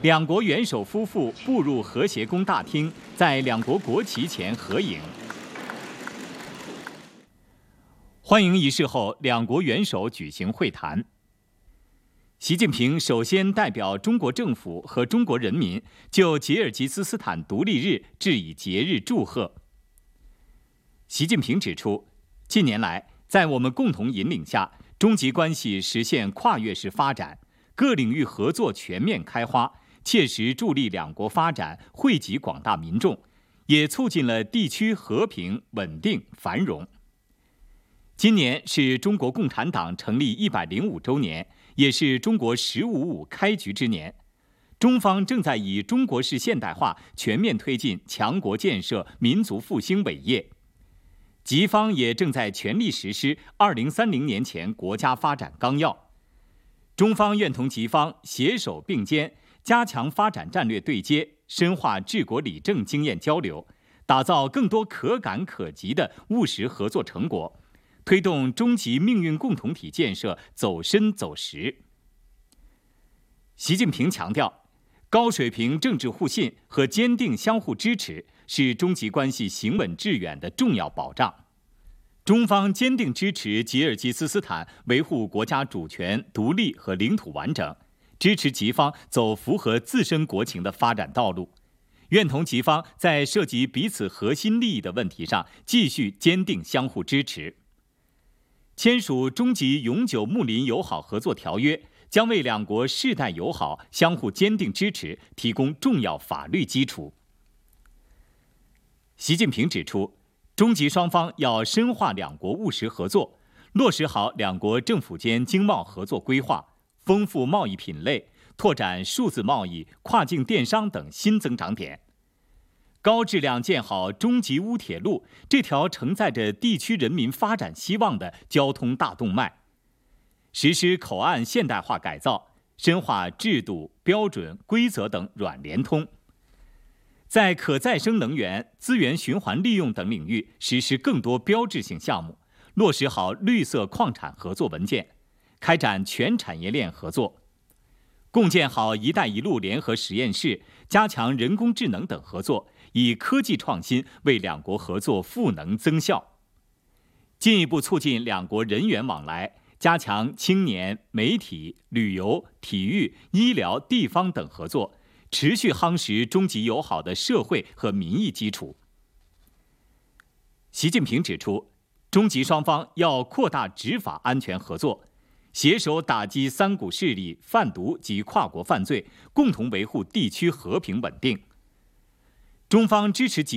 两国元首夫妇步入和谐宫大厅，在两国国旗前合影。欢迎仪式后，两国元首举行会谈。习近平首先代表中国政府和中国人民就吉尔吉斯斯坦独立日致以节日祝贺。习近平指出，近年来，在我们共同引领下，中吉关系实现跨越式发展，各领域合作全面开花，切实助力两国发展，惠及广大民众，也促进了地区和平、稳定、繁荣。今年是中国共产党成立105周年，也是中国“15+5”开局之年。中方正在以中国式现代化全面推进强国建设、民族复兴伟业。吉方也正在全力实施2030年前国家发展纲要。中方愿同吉方携手并肩，加强发展战略对接，深化治国理政经验交流，打造更多可感可及的务实合作成果，推动中吉命运共同体建设走深走实。习近平强调，高水平政治互信和坚定相互支持是中吉关系行稳致远的重要保障。中方坚定支持吉尔吉斯斯坦维护国家主权、独立和领土完整，支持吉方走符合自身国情的发展道路，愿同吉方在涉及彼此核心利益的问题上继续坚定相互支持。签署中吉永久睦邻友好合作条约，将为两国世代友好、相互坚定支持提供重要法律基础。习近平指出，中吉双方要深化两国务实合作，落实好两国政府间经贸合作规划，丰富贸易品类，拓展数字贸易、跨境电商等新增长点。高质量建好中吉乌铁路这条承载着地区人民发展希望的交通大动脉，实施口岸现代化改造，深化制度、标准、规则等软联通，在可再生能源、资源循环利用等领域实施更多标志性项目，落实好绿色矿产合作文件，开展全产业链合作，共建好“一带一路”联合实验室，加强人工智能等合作，以科技创新为两国合作赋能增效，进一步促进两国人员往来，加强青年、媒体、旅游、体育、医疗、地方等合作，持续夯实中吉友好的社会和民意基础。习近平指出，中吉双方要扩大执法安全合作，携手打击三股势力、贩毒及跨国犯罪，共同维护地区和平稳定。中方支持吉